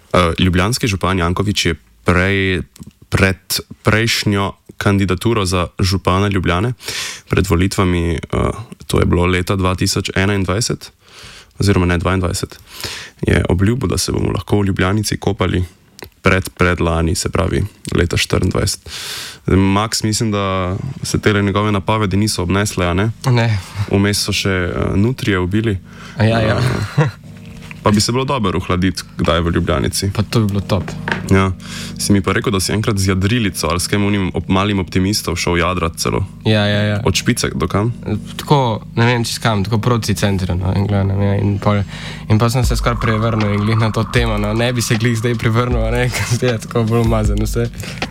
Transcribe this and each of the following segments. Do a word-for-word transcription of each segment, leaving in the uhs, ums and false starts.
Uh, ljubljanski župan Janković je prej, pred prejšnjo kandidaturo za župana Ljubljane, pred volitvami, uh, to je bilo leta dva tisoč enaindvajset, oziroma ne dvaindvajset, je obljubil, da se bomo lahko v Ljubljanici kopali pred, pred lani, se pravi leta štiriindvajset. Max, mislim, da se te njegove napovedi niso obnesle, a ne? Ne. Vmes so še uh, nutrije ubili. A ja, ja. Uh, pa bi se bilo dobro uhladiti, kdaj v Ljubljanici. Pa to bi bilo top. Ja. Si mi pa rekel, da si enkrat z jadrilico ali s kem unim op, malim optimistom šel jadrat celo. Ja, ja, ja. Od Špice do kam? Tako, ne vem, čez kam, tako proti centru, no, in gledam, ja, in pol. In pa sem se skoraj prevrnil in glih na to temo, no, ne bi se glih zdaj prevrnil, ne, ker je tako bolj umazan vse.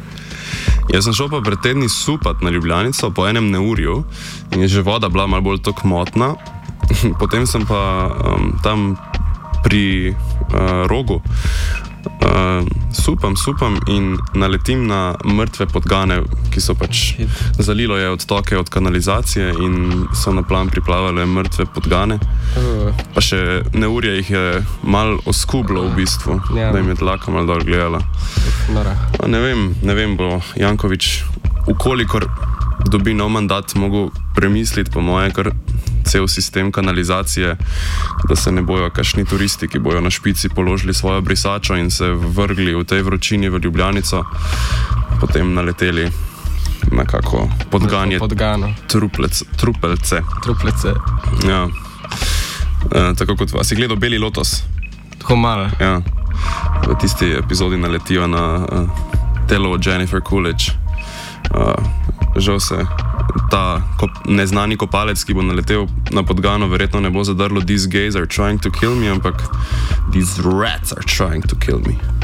Jaz sem šel pa pred tedni supat na Ljubljanico po enem neurju in je že voda bila malo bolj tok motna. Potem sem pa um, tam pri uh, rogu uh, supam, supam in naletim na mrtve podgane, ki so pač zalilo je odtoke od kanalizacije in so na plan priplavale mrtve podgane. Uh. Pa še neurje jih je mal oskublo v bistvu, Ja. da jim je tlaka mal dol gledala. Pa ne vem, ne vem, bo Janković, ukolikor dobi nov mandat, mogel premisliti, po moje, kar cel sistem kanalizacije, da se ne bojo kakšni turisti, ki bojo na Špici položili svojo brisačo in se vrgli v tej vročini v Ljubljanico, potem naleteli na kako podganje Podgano. truplec, trupelce. Truplece. Ja. E, tako kot vas. Si gledal Beli lotos? Tako malo. Ja. V tisti epizodi naletijo na uh, telo Jennifer Coolidge. Uh, žal se ta kop, neznani kopalec, ki bo naletel na podgano, verjetno ne bo zadrlo "These gays are trying to kill me", ampak "These rats are trying to kill me".